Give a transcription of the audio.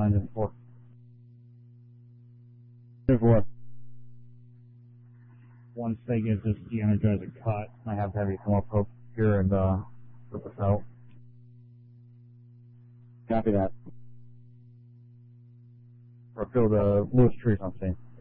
engine 4. Therefore, once they get this de-energizer cut, I have to have you come up here and flip us out. Copy that. Or fill the Lewis trees I'm saying.